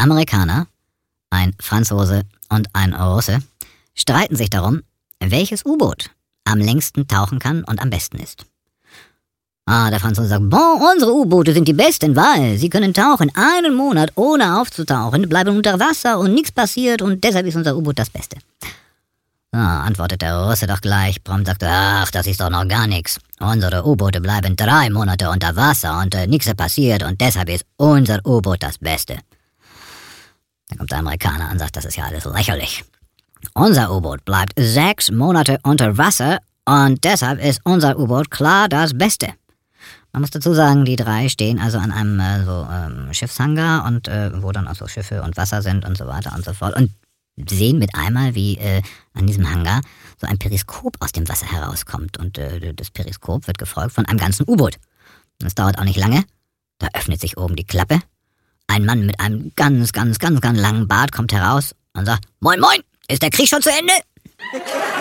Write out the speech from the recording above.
Amerikaner, ein Franzose und ein Russe streiten sich darum, welches U-Boot am längsten tauchen kann und am besten ist. Der Franzose sagt, unsere U-Boote sind die besten, weil sie können tauchen einen Monat ohne aufzutauchen, bleiben unter Wasser und nichts passiert und deshalb ist unser U-Boot das Beste. Antwortet der Russe doch gleich, prompt sagt, das ist doch noch gar nichts. Unsere U-Boote bleiben 3 Monate unter Wasser und nichts passiert und deshalb ist unser U-Boot das Beste. Dann kommt der Amerikaner und sagt, das ist ja alles lächerlich. Unser U-Boot bleibt 6 Monate unter Wasser und deshalb ist unser U-Boot klar das Beste. Man muss dazu sagen, die 3 stehen also an einem Schiffshangar und wo dann auch so Schiffe und Wasser sind und so weiter und so fort und sehen mit einmal, wie an diesem Hangar so ein Periskop aus dem Wasser herauskommt und das Periskop wird gefolgt von einem ganzen U-Boot. Das dauert auch nicht lange, da öffnet sich oben die Klappe, ein Mann mit einem ganz langen Bart kommt heraus und sagt, Moin, moin, ist der Krieg schon zu Ende?